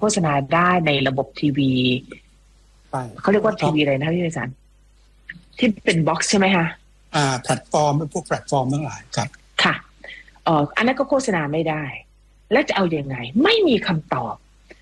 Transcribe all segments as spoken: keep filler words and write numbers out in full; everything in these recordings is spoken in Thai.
ษณาได้ในระบบทีวีเขาเรียกว่าทีวีอะไรนะพี่ไพศาลที่เป็นบ็อกซ์ใช่ไหมคะอ่าแพลตฟอร์มพวกแพลตฟอร์มทั้งหลายครับค่ะเอ่ออันนั้นก็โฆษณาไม่ได้แล้วจะเอาอยัางไงไม่มีคำตอบ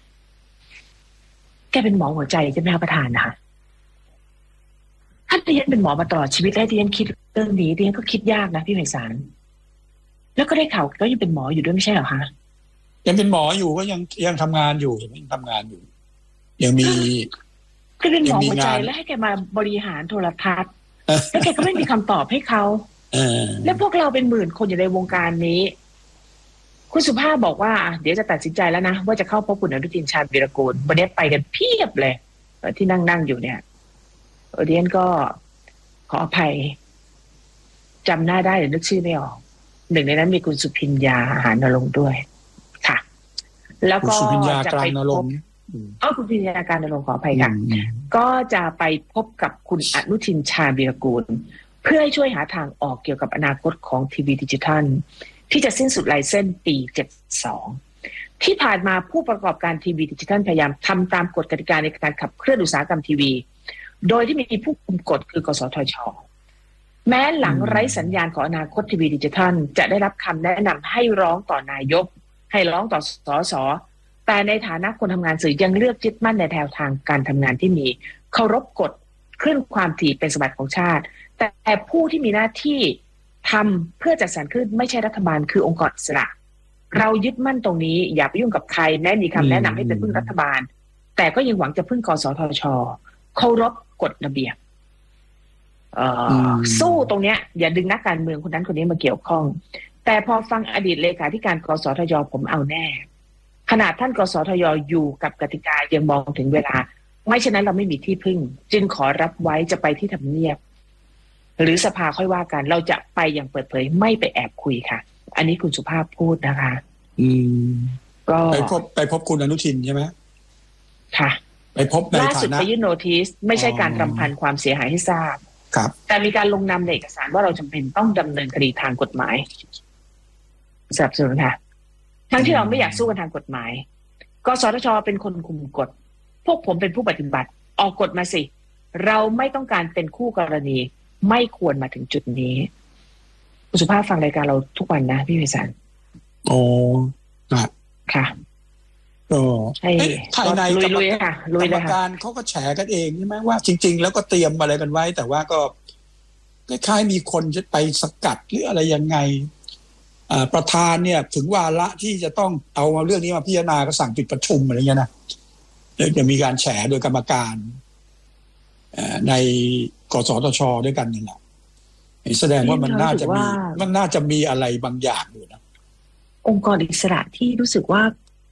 แกเป็นหมอหัวใจใช่ไหมคะประธานนะคะถ้าดิฉันเป็นหมอมาตลอดชีวิตแล้วดิฉันคิดเรื่องนี้ดิฉันก็คิดยากนะพี่ไพศาลแล้วก็ได้ข่าวก็ยังเป็นหมออยู่ด้วยไม่ใช่เหรอคะยังเป็นหมออยู่ก็ยังยังทำงานอยู่ยังทำงานอยู่ยังมีก็เป็นหมอหัวใจแล้วให้แกมาบริหารโทรทัศน์แล้วแกก็ไม่มีคำตอบให้เขาแล้วพวกเราเป็นหมื่นคนอยู่ในวงการนี้คุณสุภาพบอกว่าเดี๋ยวจะตัดสินใจแล้วนะว่าจะเข้าพบคุณอนุทินชาญวีรกูลวันนี้ไปกันเพียบเลยที่นั่งนั่งอยู่เนี่ยเดียนก็ขออภัยจำหน้าได้หรือนึกชื่อไม่ออกหนึ่งในนั้นมีคุณสุพิญญาหานรงค์ด้วยค่ะแล้วก็จะไปพบอ๋อคุณสุพิญญาการนรงค์ขออภัยค่ะก็จะไปพบกับคุณอนุทินชาญวีรกูลเพื่อให้ช่วยหาทางออกเกี่ยวกับอนาคตของทีวีดิจิทัลที่จะสิ้นสุดไลเซนส์ปีเจ็ดสิบสองที่ผ่านมาผู้ประกอบการทีวีดิจิทัลพยายามทำตามกฎกติกาในการขับเคลื่อนอุตสาหกรรมทีวีโดยที่มีผู้คุมกฎคือกสทช.แม้หลังไร้สัญญาณของอนาคตทีวีดิจิทัลจะได้รับคำแนะนำให้ร้องต่อนายกให้ร้องต่อสสแต่ในฐานะคนทำงานสื่อยังเลือกยึดมั่นในแนวทางการทำงานที่มีเคารพกฎคลื่นความถี่เป็นสมบัติของชาติแต่ผู้ที่มีหน้าที่ทำเพื่อจัดสรรคลื่นไม่ใช่รัฐบาลคือองค์กรอิสระเรายึดมั่นตรงนี้อย่าไปยุ่งกับใครแม้มีคำแนะนำให้เป็นพึ่งรัฐบาลแต่ก็ยังหวังจะพึ่งกสทช.เคารพกฎระเบียบสู้ตรงเนี้ยอย่าดึงนักการเมืองคนนั้นคนนี้มาเกี่ยวข้องแต่พอฟังอดีตเลขาธิการกสทช.ผมเอาแน่ขนาดท่านกสทช.อยู่กับกติกายังมองถึงเวลาไม่เช่นนั้นเราไม่มีที่พึ่งจึงขอรับไว้จะไปที่ทำเนียบหรือสภาค่อยว่ากันเราจะไปอย่างเปิดเผยไม่ไปแอบคุยค่ะอันนี้คุณสุภาพพูดนะคะอืมก็ไปพบไปพบคุณอนุทินใช่ไหมค่ะไปพบในฐานะล่าสุดไปยื่นโนติสไม่ใช่การรำพันความเสียหายให้ทราบครับแต่มีการลงนามในเอกสารว่าเราจำเป็นต้องดำเนินคดีทางกฎหมายสนับสนุนค่ะทั้งที่เราไม่อยากสู้กันทางกฎหมายกสทช.เป็นคนคุมกฎพวกผมเป็นผู้ปฏิบัติออกกฎมาสิเราไม่ต้องการเป็นคู่กรณีไม่ควรมาถึงจุดนี้คุณสุภาพฟังรายการเราทุกวันนะพี่ไพศาลโอ้ครับค่ะก็ใช่ภายในกรรมกรรมการเขาก็แฉกันเองใช่ไหมว่าจริงๆแล้วก็เตรียมอะไรกันไว้แต่ว่าก็คล้ายๆมีคนจะไปสกัดหรืออะไรยังไงประธานเนี่ยถึงวาระที่จะต้องเอาเรื่องนี้มาพิจารณาก็สั่งปิดประชุมอะไรเงี้ยนะเดี๋ยวจะมีการแฉโดยกรรมการในกสทช.ด้วยกันนี่แหละแสดงว่ามันน่าจะมีมันน่าจะมีอะไรบางอย่างอยู่นะองค์กรอิสระที่รู้สึกว่า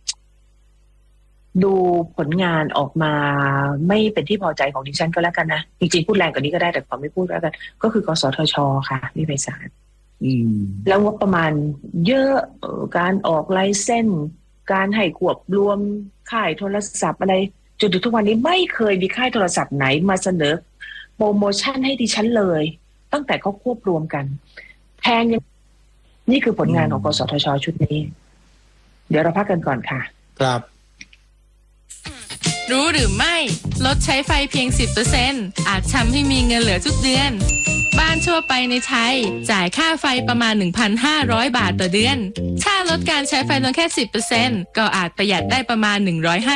ดูผลงานออกมาไม่เป็นที่พอใจของดิฉันก็แล้วกันนะจริงๆพูดแรงกว่านี้ก็ได้แต่ขอไม่พูดแล้วกันก็คือกสทช.ค่ะพี่ไพศาลแล้วงบประมาณเยอะการออกไลเซนส์การให้ควบรวมค่ายโทรศัพท์อะไรจนถึงทุกวันนี้ไม่เคยมีค่ายโทรศัพท์ไหนมาเสนอโปรโมชั่นให้ดิฉันเลยตั้งแต่เขาควบรวมกันแพงยังนี่คือผลงานของกสทช.ชุดนี้เดี๋ยวเราพักกันก่อนค่ะครับรู้หรือไม่ลดใช้ไฟเพียง สิบเปอร์เซ็นต์ อาจทำให้มีเงินเหลือทุกเดือนบ้านทั่วไปในไทยจ่ายค่าไฟประมาณ หนึ่งพันห้าร้อย บาทต่อเดือนถ้าลดการใช้ไฟลงแค่ สิบเปอร์เซ็นต์ ก็อาจประหยัดได้ประมาณหนึ่งร้อยห้า